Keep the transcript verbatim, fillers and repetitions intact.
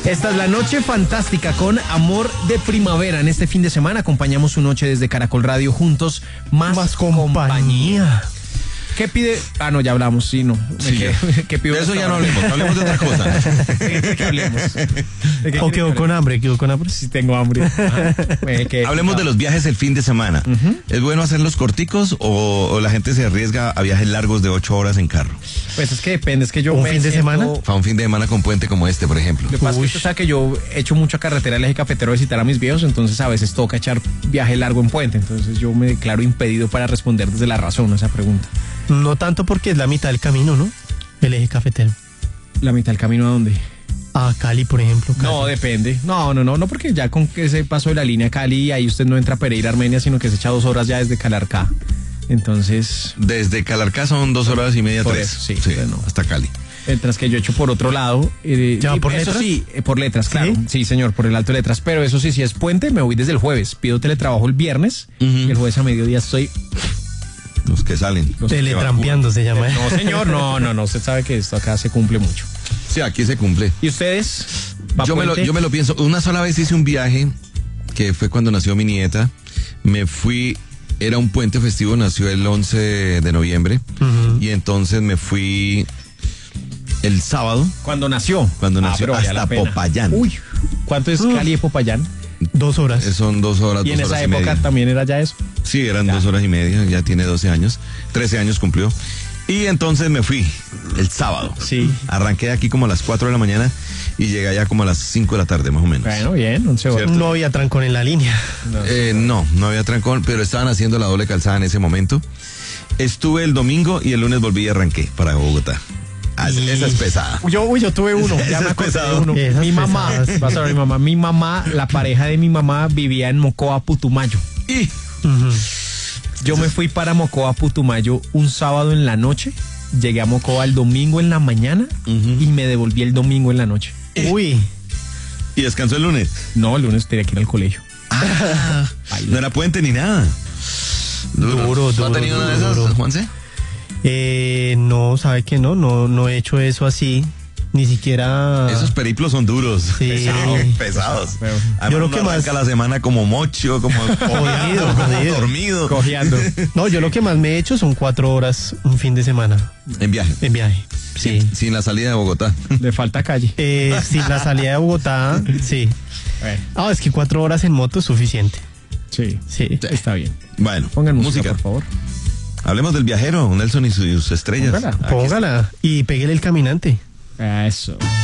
Esta es la noche fantástica con Amor de Primavera. En este fin de semana acompañamos su noche desde Caracol Radio juntos. Más, Más compañía. compañía. ¿Qué pide? Ah, no, ya hablamos, sí, no. Sí, ¿Qué, ¿qué pido? de eso ya no hablemos, no hablemos de otra cosa. ¿De qué hablemos? ¿De qué ¿O quedó con hambre? ¿Quedó con hambre? Sí, tengo hambre. Ajá. Eh, ¿qué? Hablemos de los viajes el fin de semana. Uh-huh. ¿Es bueno hacerlos corticos o, o la gente se arriesga a viajes largos de ocho horas en carro? Pues es que depende, es que yo ¿Un me fin de siento... semana? Para un fin de semana con puente como este, por ejemplo. Lo que pasa es que usted sabe que yo he hecho mucha carretera del eje cafetero a visitar a mis viejos, entonces a veces toca echar viaje largo en puente, entonces yo me declaro impedido para responder desde la razón a esa pregunta. No tanto porque es la mitad del camino, ¿no? El eje cafetero. ¿La mitad del camino a dónde? A Cali, por ejemplo. Cali. No, depende. No, no, no, no, porque ya con ese paso de la línea Cali, ahí usted no entra a Pereira, Armenia, sino que se echa dos horas ya desde Calarcá. Entonces... Desde Calarcá son dos horas y media, por tres. Eso, sí, sí no. Hasta Cali. Mientras que yo he hecho por otro lado. Eh, ¿Ya por eso letras? sí, eh, por letras, claro. ¿Sí? ¿Sí? señor, por el alto de letras. Pero eso sí, si es puente, me voy desde el jueves. Pido teletrabajo el viernes uh-huh. y el jueves a mediodía estoy... Los que salen. Los Teletrampeando se llama. ¿eh? No, señor, no, no, no. Usted sabe que esto acá se cumple mucho. Sí, aquí se cumple. ¿Y ustedes? Yo me, lo, yo me lo pienso. Una sola vez hice un viaje que fue cuando nació mi nieta. Me fui, era un puente festivo, nació el once de noviembre. Uh-huh. Y entonces me fui el sábado. ¿Cuándo nació? Cuando nació, ah, hasta Popayán. Uy, ¿cuánto es uh. Cali de Popayán? Dos horas. Son dos horas, ¿Y dos en horas esa y época media. también era ya eso? Sí, eran ya. dos horas y media, ya tiene doce años, trece años cumplió. Y entonces me fui el sábado. Sí. Arranqué aquí como a las cuatro de la mañana y llegué allá como a las cinco de la tarde, más o menos. Bueno, bien, once horas. No había trancón en la línea. No, eh, no, no había trancón, pero estaban haciendo la doble calzada en ese momento. Estuve el domingo y el lunes volví y arranqué para Bogotá. Ah, y... Esa es pesada. Yo, uy, yo tuve uno. Ya esa me es pesado. Uno. Mi mamá, vas a ver, mi mamá, mi mamá, la pareja de mi mamá vivía en Mocoa, Putumayo. Y uh-huh. yo me fui para Mocoa, Putumayo un sábado en la noche. Llegué a Mocoa el domingo en la mañana uh-huh. y me devolví el domingo en la noche. Uy. ¿Y descansó el lunes? No, el lunes tenía que ir al colegio. Ah, no era puente ni nada. Duro, duro. ¿No ha tenido duro, una de esas, duro. Juanse? Eh, no, ¿sabe qué? No, no, no he hecho eso así. Ni siquiera... Esos periplos son duros. Sí. Pesados. pesados. Yo creo que más... la semana como mocho, como jodido, jodido. dormido. Cojeando. No, yo lo que más me he hecho son cuatro horas un fin de semana. En viaje. En viaje, sí. Sin, sin la salida de Bogotá. Le falta calle. Eh, sin la salida de Bogotá, sí. Eh. Ah, es que cuatro horas en moto es suficiente. Sí, sí. sí. Está bien. Bueno, pongan música, música, por favor. Hablemos del viajero, Nelson y sus estrellas. Póngala, póngala. Y pégale el caminante. Eso.